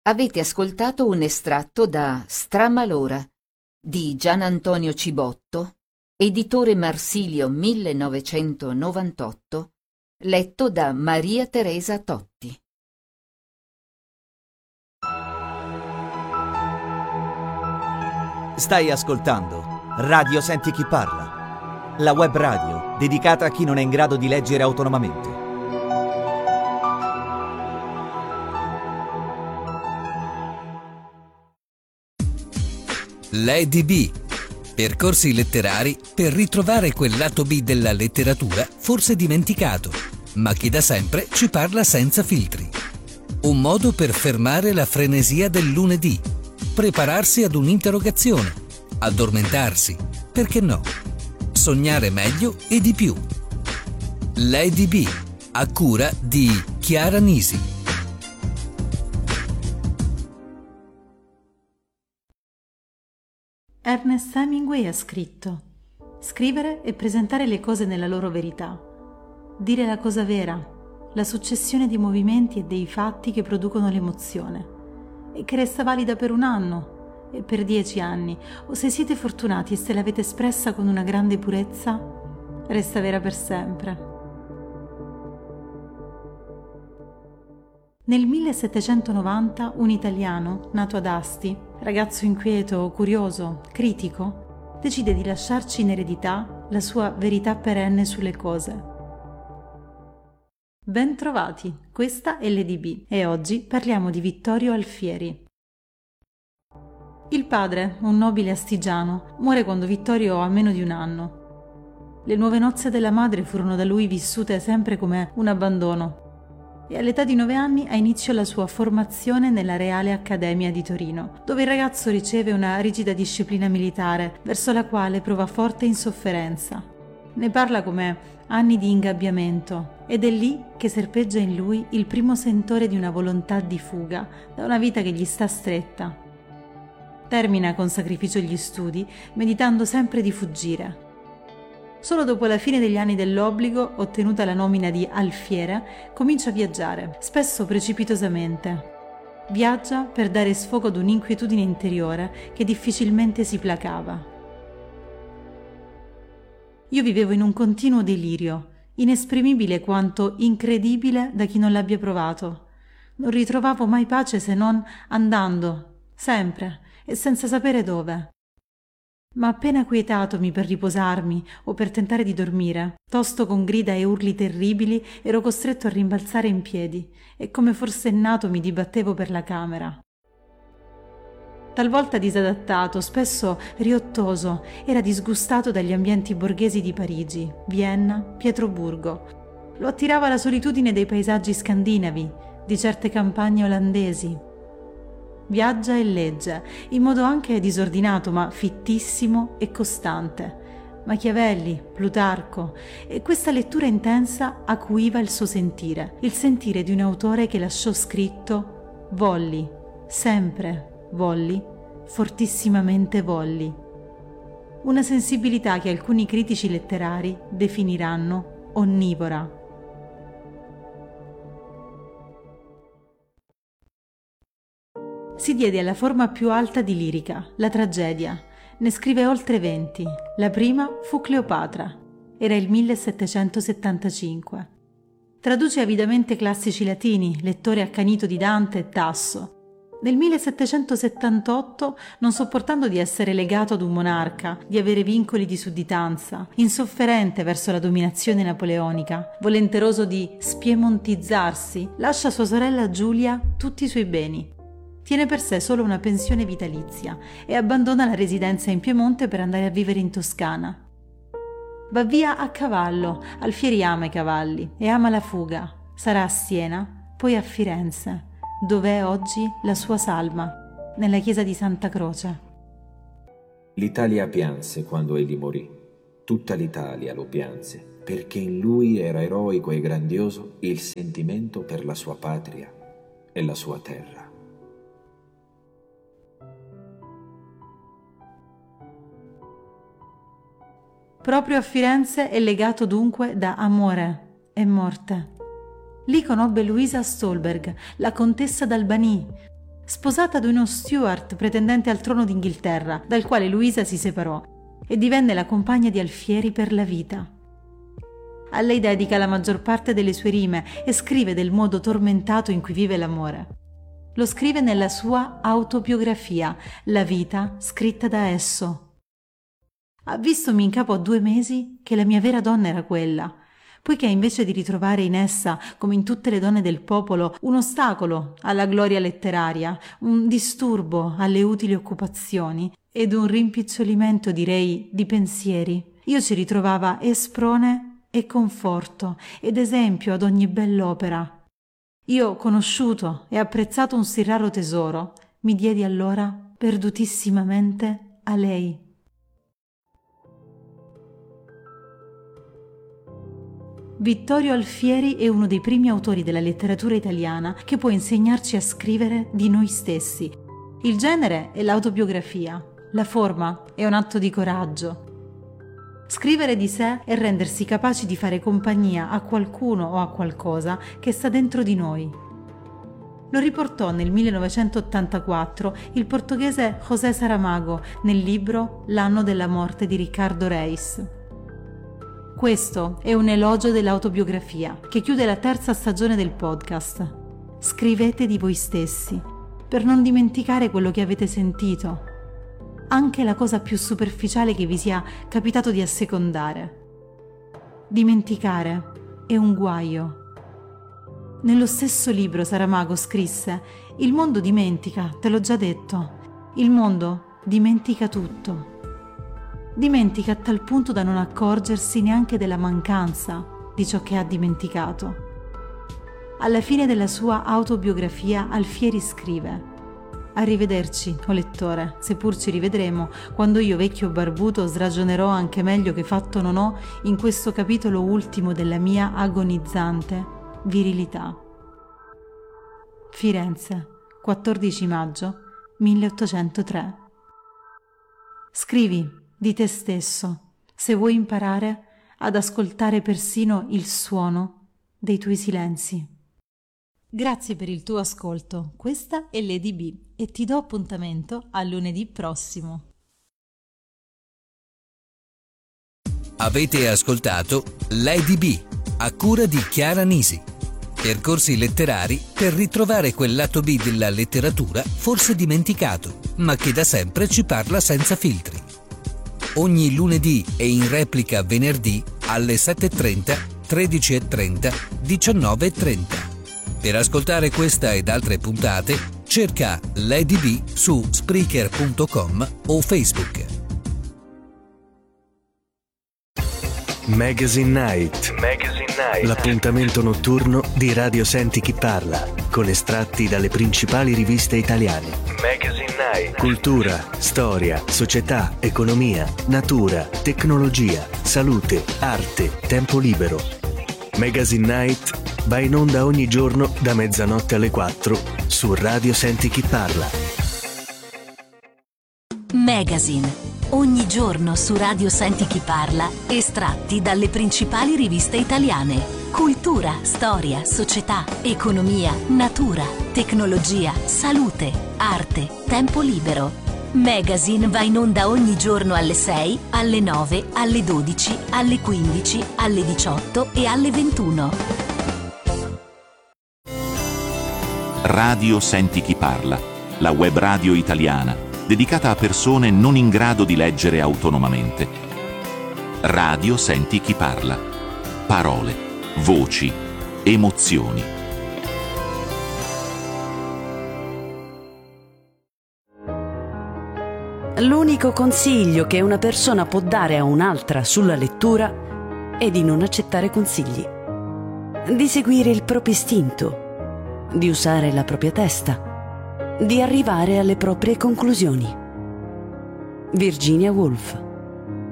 Avete ascoltato un estratto da Stramalora di Gian Antonio Cibotto, editore Marsilio 1998, letto da Maria Teresa Totti. Stai ascoltando Radio Senti Chi Parla, la web radio dedicata a chi non è in grado di leggere autonomamente. Lady B. Percorsi letterari per ritrovare quel lato B della letteratura forse dimenticato, ma che da sempre ci parla senza filtri. Un modo per fermare la frenesia del lunedì, prepararsi ad un'interrogazione, addormentarsi, perché no? Sognare meglio e di più. Lady B, a cura di Chiara Nisi. Ernest Hemingway ha scritto: scrivere e presentare le cose nella loro verità, dire la cosa vera, la successione di movimenti e dei fatti che producono l'emozione e che resta valida per un anno e per 10 anni, o se siete fortunati e se l'avete espressa con una grande purezza, resta vera per sempre. Nel 1790 un italiano, nato ad Asti, ragazzo inquieto, curioso, critico, decide di lasciarci in eredità la sua verità perenne sulle cose. Ben trovati, questa è Lady B e oggi parliamo di Vittorio Alfieri. Il padre, un nobile astigiano, muore quando Vittorio ha meno di un anno. Le nuove nozze della madre furono da lui vissute sempre come un abbandono e all'età di 9 anni ha inizio la sua formazione nella Reale Accademia di Torino, dove il ragazzo riceve una rigida disciplina militare verso la quale prova forte insofferenza. Ne parla come anni di ingabbiamento ed è lì che serpeggia in lui il primo sentore di una volontà di fuga da una vita che gli sta stretta. Termina con sacrificio gli studi, meditando sempre di fuggire. Solo dopo la fine degli anni dell'obbligo, ottenuta la nomina di alfiere, comincia a viaggiare, spesso precipitosamente. Viaggia per dare sfogo ad un'inquietudine interiore che difficilmente si placava. Io vivevo in un continuo delirio, inesprimibile quanto incredibile da chi non l'abbia provato. Non ritrovavo mai pace se non andando, sempre, e senza sapere dove. Ma appena quietatomi per riposarmi o per tentare di dormire, tosto con grida e urli terribili ero costretto a rimbalzare in piedi e come forsennato mi dibattevo per la camera. Talvolta disadattato, spesso riottoso, era disgustato dagli ambienti borghesi di Parigi, Vienna, Pietroburgo. Lo attirava la solitudine dei paesaggi scandinavi, di certe campagne olandesi. Viaggia e legge, in modo anche disordinato ma fittissimo e costante. Machiavelli, Plutarco, e questa lettura intensa acuiva il suo sentire, il sentire di un autore che lasciò scritto: volli, sempre volli, fortissimamente volli. Una sensibilità che alcuni critici letterari definiranno onnivora. Si diede alla forma più alta di lirica, la tragedia. Ne scrive oltre 20. La prima fu Cleopatra. Era il 1775. Traduce avidamente classici latini, lettore accanito di Dante e Tasso. Nel 1778, non sopportando di essere legato ad un monarca, di avere vincoli di sudditanza, insofferente verso la dominazione napoleonica, volenteroso di spiemontizzarsi, lascia a sua sorella Giulia tutti i suoi beni. Tiene per sé solo una pensione vitalizia e abbandona la residenza in Piemonte per andare a vivere in Toscana. Va via a cavallo, Alfieri ama i cavalli e ama la fuga. Sarà a Siena, poi a Firenze, dove è oggi la sua salma, nella chiesa di Santa Croce. L'Italia pianse quando egli morì. Tutta l'Italia lo pianse, perché in lui era eroico e grandioso il sentimento per la sua patria e la sua terra. Proprio a Firenze è legato dunque da amore e morte. Lì conobbe Luisa Stolberg, la contessa d'Albany, sposata ad uno Stuart pretendente al trono d'Inghilterra, dal quale Luisa si separò e divenne la compagna di Alfieri per la vita. A lei dedica la maggior parte delle sue rime e scrive del modo tormentato in cui vive l'amore. Lo scrive nella sua autobiografia, La vita scritta da esso. Avvistomi in capo a 2 mesi che la mia vera donna era quella, poiché invece di ritrovare in essa, come in tutte le donne del popolo, un ostacolo alla gloria letteraria, un disturbo alle utili occupazioni ed un rimpicciolimento, direi, di pensieri, io ci ritrovava e sprone e conforto ed esempio ad ogni bell'opera. Io, conosciuto e apprezzato un sì raro tesoro, mi diedi allora perdutissimamente a lei. Vittorio Alfieri è uno dei primi autori della letteratura italiana che può insegnarci a scrivere di noi stessi. Il genere è l'autobiografia, la forma è un atto di coraggio. Scrivere di sé è rendersi capaci di fare compagnia a qualcuno o a qualcosa che sta dentro di noi. Lo riportò nel 1984 il portoghese José Saramago nel libro L'anno della morte di Ricardo Reis. Questo è un elogio dell'autobiografia che chiude la 3ª stagione del podcast. Scrivete di voi stessi, per non dimenticare quello che avete sentito, anche la cosa più superficiale che vi sia capitato di assecondare. Dimenticare è un guaio. Nello stesso libro Saramago scrisse: «Il mondo dimentica, te l'ho già detto. Il mondo dimentica tutto». Dimentica a tal punto da non accorgersi neanche della mancanza di ciò che ha dimenticato. Alla fine della sua autobiografia Alfieri scrive: «Arrivederci, o lettore, seppur ci rivedremo, quando io vecchio barbuto sragionerò anche meglio che fatto non ho in questo capitolo ultimo della mia agonizzante virilità». Firenze, 14 maggio 1803. Scrivi di te stesso, se vuoi imparare ad ascoltare persino il suono dei tuoi silenzi. Grazie per il tuo ascolto, questa è Lady B e ti do appuntamento a lunedì prossimo. Avete ascoltato Lady B, a cura di Chiara Nisi. Percorsi letterari per ritrovare quel lato B della letteratura forse dimenticato, ma che da sempre ci parla senza filtri. Ogni lunedì e in replica venerdì alle 7:30, 13:30, 19:30. Per ascoltare questa ed altre puntate, cerca Lady B su Spreaker.com o Facebook. Magazine Night. L'appuntamento notturno di Radio Senti Chi Parla, con estratti dalle principali riviste italiane. Magazine Night. Cultura, storia, società, economia, natura, tecnologia, salute, arte, tempo libero. Magazine Night va in onda ogni giorno da mezzanotte alle 4 su Radio Senti Chi Parla. Magazine. Ogni giorno su Radio Senti Chi Parla, estratti dalle principali riviste italiane. Cultura, storia, società, economia, natura, tecnologia, salute, arte, tempo libero. Magazine va in onda ogni giorno alle 6, alle 9, alle 12, alle 15, alle 18 e alle 21. Radio Senti Chi Parla, la web radio italiana dedicata a persone non in grado di leggere autonomamente. Radio Senti Chi Parla. Parole, voci, emozioni. L'unico consiglio che una persona può dare a un'altra sulla lettura è di non accettare consigli, di seguire il proprio istinto, di usare la propria testa, di arrivare alle proprie conclusioni. Virginia Woolf.